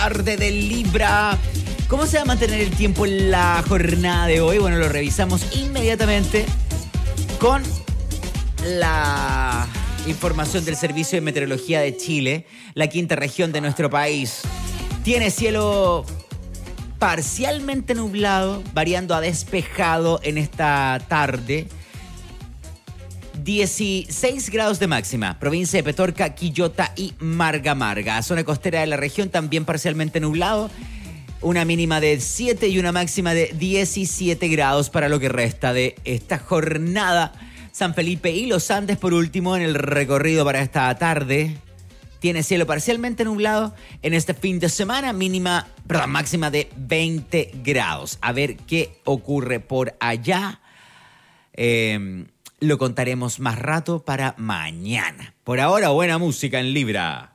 tarde de Libra. ¿Cómo se va a mantener el tiempo en la jornada de hoy? Bueno, lo revisamos inmediatamente con la información del Servicio de Meteorología de Chile. La quinta región de nuestro país tiene cielo parcialmente nublado, variando a despejado en esta tarde. 16 grados de máxima, provincia de Petorca, Quillota y Marga Marga. Zona costera de la región también parcialmente nublado, una mínima de 7 y una máxima de 17 grados para lo que resta de esta jornada. San Felipe y Los Andes, por último, en el recorrido para esta tarde, tiene cielo parcialmente nublado en este fin de semana, máxima de 20 grados. A ver qué ocurre por allá. Lo contaremos más rato para mañana. Por ahora, buena música en Libra.